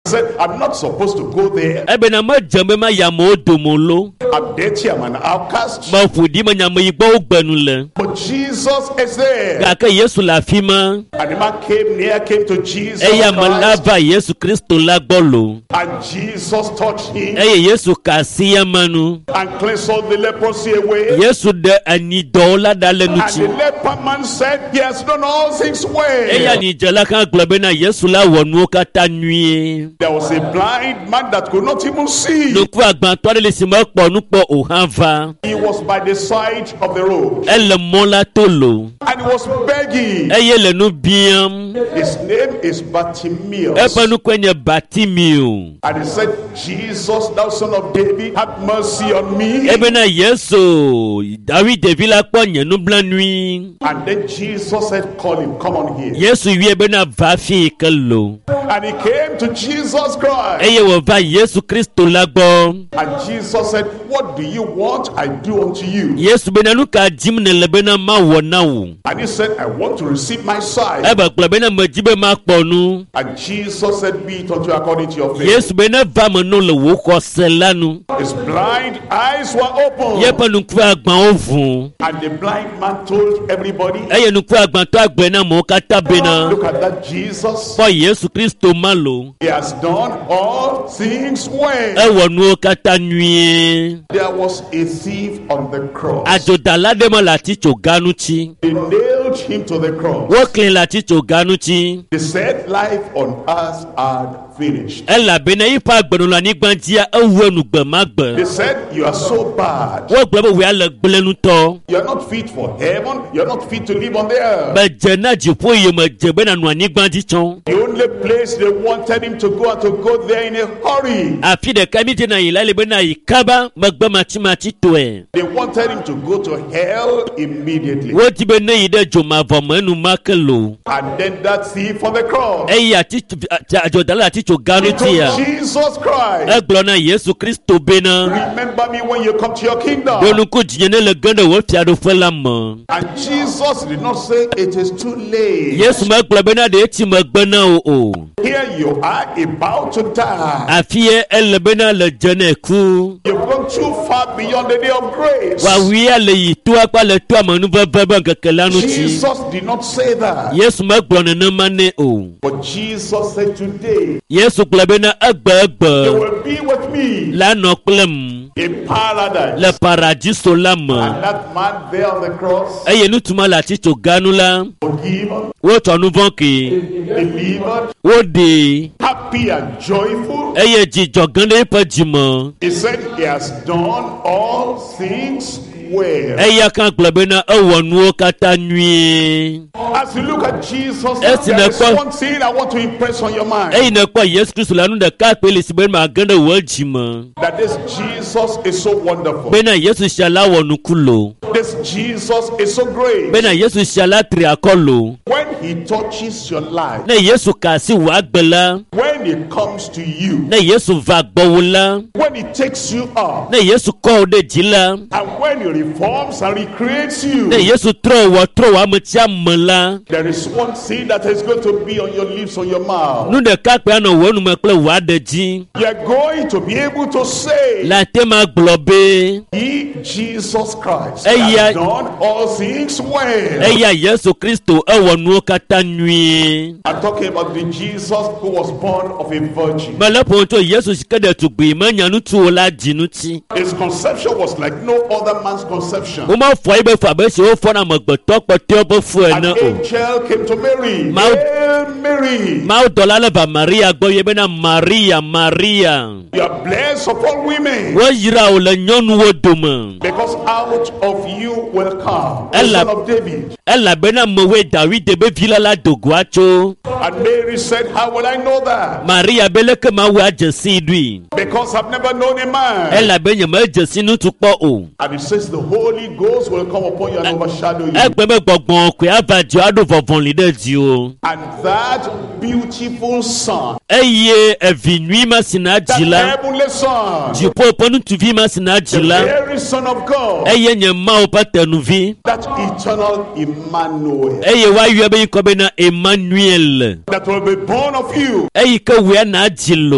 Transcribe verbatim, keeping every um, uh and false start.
said, I'm not supposed to go there. Ebena ma jambe ma yamo domolo. I'm dirty, I'm an outcast. Ma fudi ma nyamo igbo ogbenule. But Jesus is there. Kaka Yesu la fima. And the man came near, came to Jesus Eya Christ. malava Yesu Kristo la gbolo. And Jesus touched him. Eya Yesu kasiya manu. And cleansed all the leprosy away. Yesu de anidola dale And nuchi. the leper man said, he has done all things well. Eya ni jala kan globe na Yesu la wonu kata nuye. There was a blind man that could not even see. Nuku agbanto le sima po nupo ohanva. He was by the side of the road. Elle mola tolo. And he was begging. Eye le nu biam. His name is Bartimaeus. Epa nu kwenye Bartimeo. And he said, Jesus, thou son of David, have mercy on me. Ebe na Yesu David de villa kwenye nu blanui. And then Jesus said, call him, come on here. Yesu wi ebe na vafi kelo. And he came to Jesus Christ. Eye wo va Yesu Kristo lagbo. And Jesus said, what do you want? I do unto you. Yesu bena nu ka jimne lebena ma wona wo. And he said, I want to receive my sight. Eba klebena majibe ma kponu. And Jesus said, be it unto you according to your faith. Yesu bena va mano le wo ko selanu. His blind eyes were open. Yepa nu kwa agban ovun. And the blind man told everybody, Eye nu kwa agban to agbena mo kata bena. look at that Jesus. For Yesu Kristo malo. He has done all things well. E wonu kata nuye. There was a thief on the cross. Ajodala de mo lati cho ganuchi. They nailed him to the cross. Wo clean lati cho ganuchi. They said life on earth had finished. Ela bena ipa agbenu la ni gbanjia e wonu gbe ma They gbe. said you are so bad. Wo gbe we ale gblenu to. You are not fit for heaven. You are not fit to live on the earth. Be jena jipo ye me jebe na nu ani gbanji chon. The only place they wanted him to go and to go there in a hurry. Afi de kamite na ila le bena ikaba magba machi machi to e. They wanted him to go to hell immediately. Wo ti be na ide joma vomenu makelo. And then that thief on the cross. E ya ti ajodala ti cho He ganuchi told ya. Jesus Christ, E glo na Yesu Kristo bena. remember me when you come to your kingdom. Donu ku jine le gande wo fiado fela mo. And Jesus did not say it is too late. Yesu ma glo bena de ti ma gbena o o. Here you are about to die. Afi e ele bena le jene ku. You've gone too far beyond the day of grace. Wa wi ale yi to apa le to amanu baba kekelanu ti. Jesus did not say that. Yesu ma glo na mane o. But Jesus said today, Yesu glo bena agba you agba. will be with me La no klem. in paradise. Le paradiso la mo. And that man there on the cross, Eye nu tuma la ti to ganu la. forgiven, Wo tonu vonke. delivered, Wo de. happy and joyful. Eye jijo gande pa jimo. He said he has done all things well. Eya kan globe na ewonu kata nui. As you look at Jesus, Yes, there is in the- one thing I want to impress on your mind. Eyi na kwa Yesu Kristo la nu de ka pe le sibe ma gande wo jimo. That this Jesus is so wonderful. Bena Yesu shala wonu kulo. This Jesus is so great. Bena Yesu shala tri akolo. When he touches your life, Na Yesu kasi wa gbela. when he comes to you, Na Yesu va gbowula. when he takes you up, Na Yesu ko de jila. and when he reforms and recreates you, Na Yesu tro wa tro wa mtia mala. there is one thing that is going to be on your lips, on your mouth. Nu de ka pe na wonu me kle wa de ji. You are going to be able to say, La te ma globe. he, Jesus Christ, Hey, yeah. has done all things well. Eya Yesu Kristo ewonu kata nui. I'm talking about the Jesus who was born of a virgin. Malaponto Yesu sikede tugbi manyanu tu la jinuti. His conception was like no other man's conception. O ma fo ibe fa be se o fo na magbeto pote obo fu An ena o. angel came to Mary. Ma- Hail Mary, Ma o dola le ba Maria gbo ye be na Maria Maria. you are blessed of all women, Wo yira o le nyonu wo doma. because out of you will come the Ella- son of David. Ela be na mowe David de be vila la dogwacho. And Mary said, how will I know that? Maria be le ke ma wa jesi dui. Because I've never known a man. Ela be nyama jesi nu tu po o. And it says the Holy Ghost will come upon you and overshadow you. Egbe me gbogbon ko ava jo ado vovon li de di o. And that beautiful son, Eye evinui masina that jila. heavenly son, Jipo ponu tuvi masina the jila. very son of God, Eye nye ma o patenuvi. that eternal Emmanuel, Eye wa yue be yikobe na Emmanuel. that will be born of you. Eye ke we na jilo.